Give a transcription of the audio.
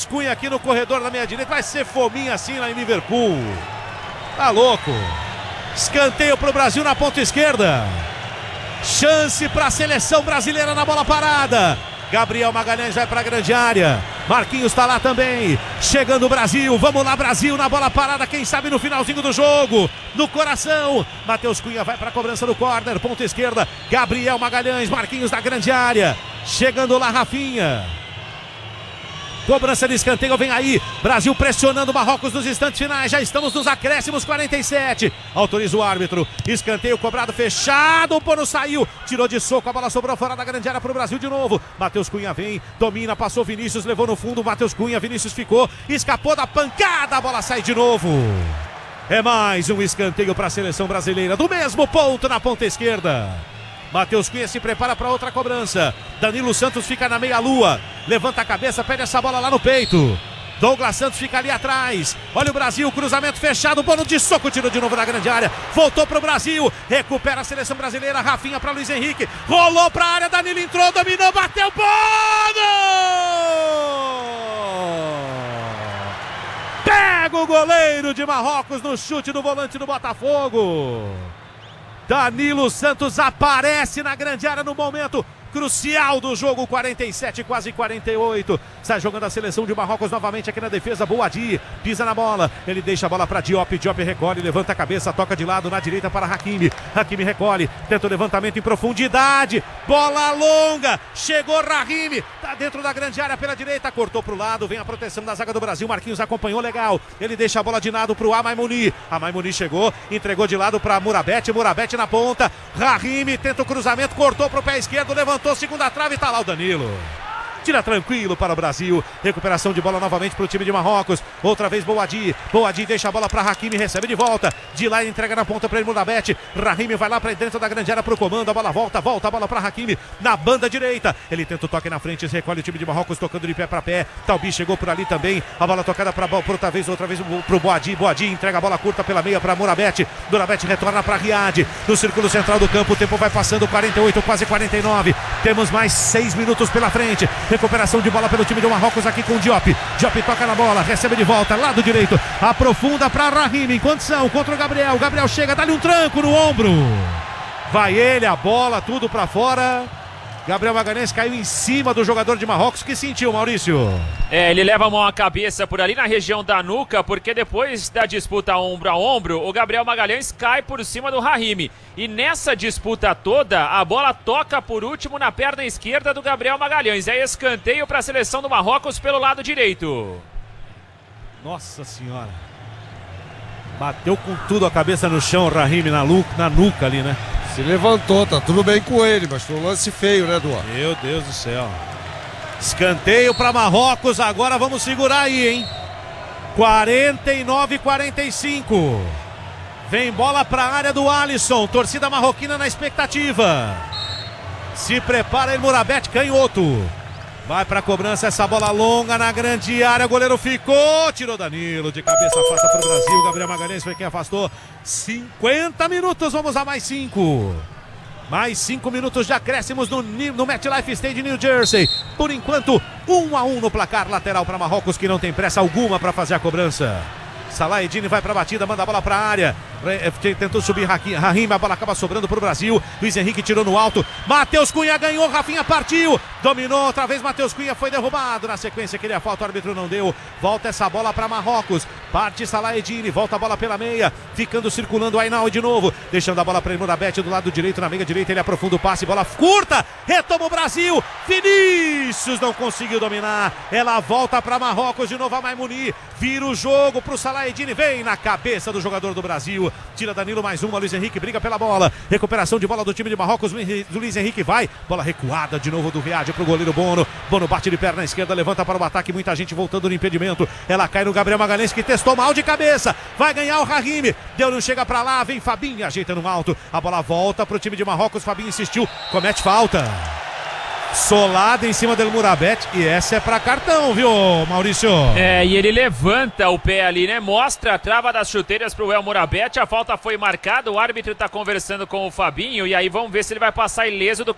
Cunha aqui no corredor da meia direita. Vai ser fominha assim lá em Liverpool. Tá louco. Escanteio pro Brasil na ponta esquerda. Chance para a seleção brasileira na bola parada. Gabriel Magalhães vai para a grande área. Marquinhos está lá também. Chegando o Brasil. Vamos lá, Brasil, na bola parada. Quem sabe no finalzinho do jogo. No coração. Matheus Cunha vai para a cobrança do córner. Ponta esquerda. Gabriel Magalhães. Marquinhos da grande área. Chegando lá, Rafinha. Cobrança de escanteio, vem aí. Brasil pressionando Marrocos nos instantes finais. Já estamos nos acréscimos, 47. Autoriza o árbitro. Escanteio cobrado, fechado. O Bono saiu. Tirou de soco, a bola sobrou fora da grande área para o Brasil de novo. Matheus Cunha vem, domina, passou Vinícius, levou no fundo. Matheus Cunha, Vinícius ficou. Escapou da pancada, a bola sai de novo. É mais um escanteio para a seleção brasileira. Do mesmo ponto na ponta esquerda. Matheus Cunha se prepara para outra cobrança. Danilo Santos fica na meia-lua. Levanta a cabeça, pede essa bola lá no peito. Douglas Santos fica ali atrás. Olha o Brasil, cruzamento fechado. Bono de soco, tirou de novo da grande área. Voltou para o Brasil. Recupera a seleção brasileira. Rafinha para Luiz Henrique. Rolou para a área. Danilo entrou, dominou, bateu. Bono! Pega o goleiro de Marrocos no chute do volante do Botafogo. Danilo Santos aparece na grande área no momento crucial do jogo, 47, quase 48. Está jogando a seleção de Marrocos novamente aqui na defesa. Boadi pisa na bola, ele deixa a bola para Diop. Diop recolhe, levanta a cabeça, toca de lado na direita para Hakimi. Hakimi recolhe, tenta o levantamento em profundidade. Bola longa, chegou Rahimi, tá dentro da grande área pela direita, cortou para o lado, vem a proteção da zaga do Brasil. Marquinhos acompanhou legal, ele deixa a bola de lado para o Amaimouni. Amaimouni chegou, entregou de lado para Murabete. Murabete na ponta, Rahimi tenta o cruzamento, cortou para o pé esquerdo, levantou segunda trave e tá lá o Danilo. Tira tranquilo para o Brasil. Recuperação de bola novamente para o time de Marrocos. Outra vez Boadi. Boadi deixa a bola para Hakimi, recebe de volta. De lá entrega na ponta para ele, Murabete. Rahimi vai lá para dentro da grande área para o comando. A bola volta a bola para Hakimi na banda direita. Ele tenta o toque na frente, recolhe o time de Marrocos tocando de pé para pé. Talbi chegou por ali também. A bola tocada para outra vez para o Boadi. Boadi entrega a bola curta pela meia para Murabete. Murabete retorna para Riad. No círculo central do campo, o tempo vai passando, 48, quase 49. Temos mais 6 minutos pela frente. Recuperação de bola pelo time do Marrocos aqui com o Diop. Diop toca na bola, recebe de volta, lado direito, aprofunda para Rahimi, em condição, contra o Gabriel. Gabriel chega, dá-lhe um tranco no ombro. Vai ele, a bola, tudo para fora. Gabriel Magalhães caiu em cima do jogador de Marrocos. Que sentiu, Maurício? Ele leva a mão à cabeça por ali na região da nuca, porque depois da disputa ombro a ombro, o Gabriel Magalhães cai por cima do Rahimi. E nessa disputa toda, a bola toca por último na perna esquerda do Gabriel Magalhães. É escanteio para a seleção do Marrocos pelo lado direito. Nossa senhora. Bateu com tudo a cabeça no chão, o Rahimi na nuca ali, né? Se levantou, tá tudo bem com ele, mas foi um lance feio, né, Duarte? Meu Deus do céu. Escanteio para Marrocos, agora vamos segurar aí, hein? 49-45. Vem bola para a área do Alisson, torcida marroquina na expectativa. Se prepara aí, Murabete, canhoto. Vai para a cobrança, essa bola longa na grande área, o goleiro ficou, tirou Danilo, de cabeça afasta para o Brasil. Gabriel Magalhães foi quem afastou. 50 minutos, vamos a mais 5. Mais 5 minutos de acréscimos no MetLife Stadium, New Jersey. Por enquanto, 1-1 no placar lateral para Marrocos, que não tem pressa alguma para fazer a cobrança. Salah Eddine vai para a batida, manda a bola para a área. Tentou subir Rahimi, a bola acaba sobrando para o Brasil. Luiz Henrique tirou no alto. Matheus Cunha ganhou, Rafinha partiu. Dominou outra vez, Matheus Cunha foi derrubado. Na sequência, queria falta, o árbitro não deu. Volta essa bola para Marrocos. Parte Salah Eddine, volta a bola pela meia. Ficando circulando o Ainaoui de novo. Deixando a bola para Murabete do lado direito, na meia direita. Ele aprofunda o passe, bola curta. Retoma o Brasil. Vinícius não conseguiu dominar. Ela volta para Marrocos de novo, a Amaimouni. Vira o jogo para o Salah Eddine. Vem na cabeça do jogador do Brasil. Tira Danilo, mais uma. Luiz Henrique briga pela bola. Recuperação de bola do time de Marrocos. Luiz Henrique vai. Bola recuada de novo do Riad para o goleiro Bono. Bono bate de perna esquerda, levanta para o ataque. Muita gente voltando no impedimento. Ela cai no Gabriel Magalhães, que testou mal de cabeça. Vai ganhar o Rahimi. Deu, não chega para lá. Vem Fabinho, ajeita no alto. A bola volta para o time de Marrocos. Fabinho insistiu. Comete falta. Solada em cima do Murabete. E essa é para cartão, viu, Maurício? E ele levanta o pé ali, né? Mostra a trava das chuteiras pro El Murabete. A falta foi marcada. O árbitro tá conversando com o Fabinho. E aí vamos ver se ele vai passar ileso do